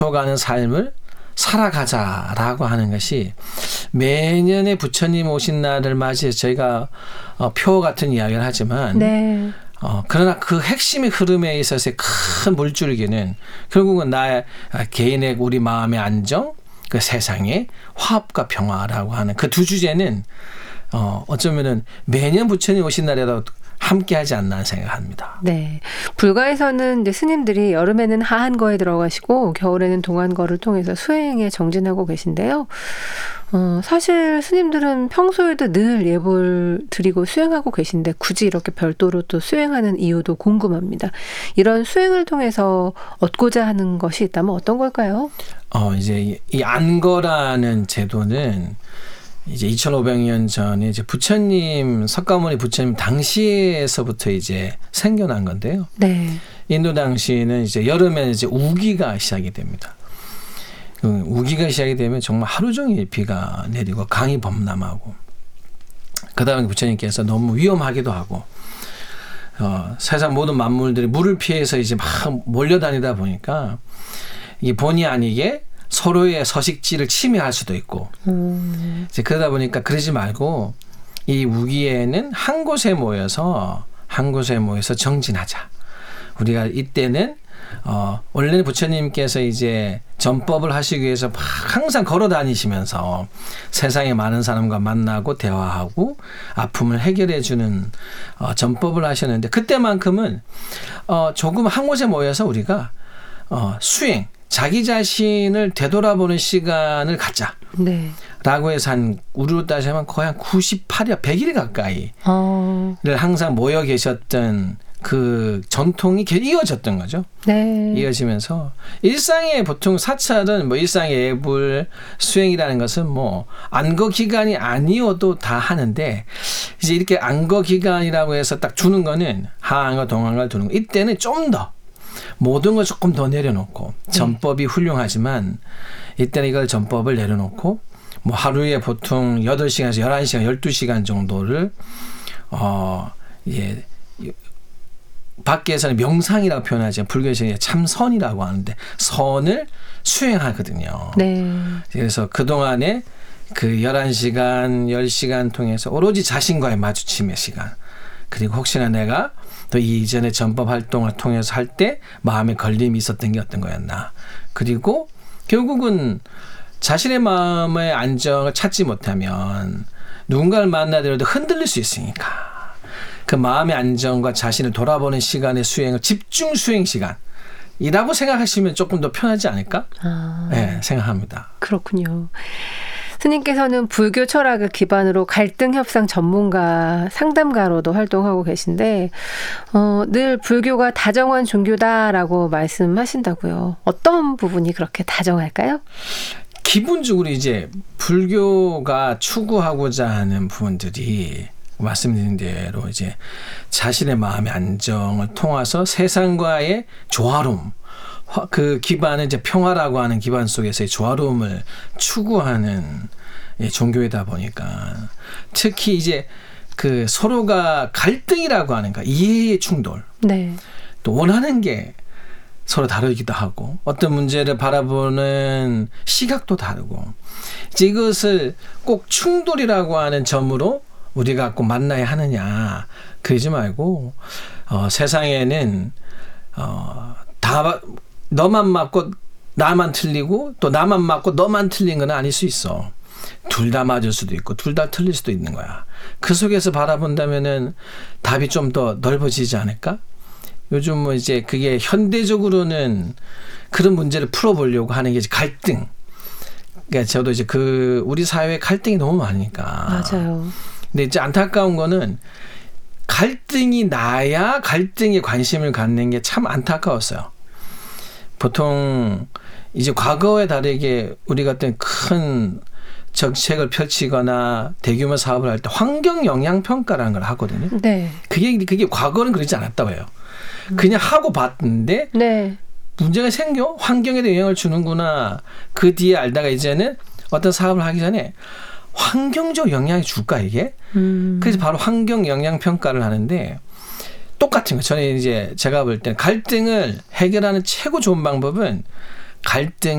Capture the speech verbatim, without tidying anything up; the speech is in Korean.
가는 삶을 살아가자라고 하는 것이 매년에 부처님 오신 날을 맞이해서 저희가 어, 표 같은 이야기를 하지만 네. 어, 그러나 그 핵심의 흐름에 있어서의 큰 물줄기는 결국은 나의 개인의 우리 마음의 안정, 그 세상의 화합과 평화라고 하는 그 두 주제는 어, 어쩌면은 매년 부처님 오신 날에도 함께 하지 않나 생각합니다. 네. 불가에서는 이제 스님들이 여름에는 하한거에 들어가시고 겨울에는 동안거를 통해서 수행에 정진하고 계신데요. 어, 사실 스님들은 평소에도 늘 예불 드리고 수행하고 계신데 굳이 이렇게 별도로 또 수행하는 이유도 궁금합니다. 이런 수행을 통해서 얻고자 하는 것이 있다면 어떤 걸까요? 어, 이제 이 안거라는 제도는 이제 이천오백 년 전에 이제 부처님, 석가모니 부처님 당시에서부터 이제 생겨난 건데요. 네. 인도 당시는 이제 여름에 이제 우기가 시작이 됩니다. 그 우기가 시작이 되면 정말 하루 종일 비가 내리고 강이 범람하고, 그 다음에 부처님께서 너무 위험하기도 하고, 어, 세상 모든 만물들이 물을 피해서 이제 막 몰려다니다 보니까 이게 본의 아니게 서로의 서식지를 침해할 수도 있고, 음. 이제 그러다 보니까 그러지 말고 이 우기에는 한 곳에 모여서 한 곳에 모여서 정진하자. 우리가 이때는 어, 원래는 부처님께서 이제 전법을 하시기 위해서 막 항상 걸어 다니시면서 세상에 많은 사람과 만나고 대화하고 아픔을 해결해 주는 어, 전법을 하셨는데, 그때만큼은 어, 조금 한 곳에 모여서 우리가 어, 수행, 자기 자신을 되돌아보는 시간을 갖자. 네. 라고 해서 한, 우리로 따지면 거의 한 구십팔 일, 백 일 가까이를 어. 항상 모여 계셨던 그 전통이 이어졌던 거죠. 네. 이어지면서 일상의 보통 사찰은 뭐 일상의 예불, 수행이라는 것은 뭐 안거 기간이 아니어도 다 하는데, 이제 이렇게 안거 기간이라고 해서 딱 주는 거는 하한거, 동한거를 두는 거. 이때는 좀 더 모든 걸 조금 더 내려놓고, 전법이 훌륭하지만 이때는 이걸 전법을 내려놓고 뭐 하루에 보통 여덟 시간에서 열한 시간, 열두 시간 정도를 어, 예, 밖에서는 명상이라고 표현하지만 불교에서는 참선이라고 하는데 선을 수행하거든요. 네. 그래서 그동안에 그 열한 시간, 열 시간 통해서 오로지 자신과의 마주침의 시간, 그리고 혹시나 내가 또 이전에 전법 활동을 통해서 할 때 마음에 걸림이 있었던 게 어떤 거였나. 그리고 결국은 자신의 마음의 안정을 찾지 못하면 누군가를 만나더라도 흔들릴 수 있으니까 그 마음의 안정과 자신을 돌아보는 시간의 수행을 집중 수행 시간이라고 생각하시면 조금 더 편하지 않을까? 아, 네, 생각합니다. 그렇군요. 스님께서는 불교 철학을 기반으로 갈등 협상 전문가, 상담가로도 활동하고 계신데 어, 늘 불교가 다정한 종교다라고 말씀하신다고요. 어떤 부분이 그렇게 다정할까요? 기본적으로 이제 불교가 추구하고자 하는 부분들이 말씀드린 대로 이제 자신의 마음의 안정을 통해서 세상과의 조화로움, 그 기반은 이제 평화라고 하는 기반 속에서의 조화로움을 추구하는 종교이다 보니까, 특히 이제 그 서로가 갈등이라고 하는 거, 이해의 충돌, 네. 또 원하는 게 서로 다르기도 하고 어떤 문제를 바라보는 시각도 다르고, 이제 이것을 꼭 충돌이라고 하는 점으로 우리가 꼭 만나야 하느냐, 그러지 말고 어, 세상에는 어, 다 너만 맞고 나만 틀리고 또 나만 맞고 너만 틀린 건 아닐 수 있어. 둘 다 맞을 수도 있고 둘 다 틀릴 수도 있는 거야. 그 속에서 바라본다면은 답이 좀 더 넓어지지 않을까? 요즘 뭐 이제 그게 현대적으로는 그런 문제를 풀어보려고 하는 게 이제 갈등. 그러니까 저도 이제 그 우리 사회에 갈등이 너무 많으니까. 맞아요. 근데 이제 안타까운 거는 갈등이 나야 갈등에 관심을 갖는 게 참 안타까웠어요. 보통 이제 과거에 다르게 우리 같은 큰 정책을 펼치거나 대규모 사업을 할 때 환경 영향 평가라는 걸 하거든요. 네. 그게 그게 과거는 그러지 않았다고 해요. 그냥 하고 봤는데 네. 문제가 생겨 환경에도 영향을 주는구나. 그 뒤에 알다가 이제는 어떤 사업을 하기 전에 환경적 영향이 줄까 이게? 음. 그래서 바로 환경 영향 평가를 하는데. 똑같은 거. 저는 이제 제가 볼 때는 갈등을 해결하는 최고 좋은 방법은 갈등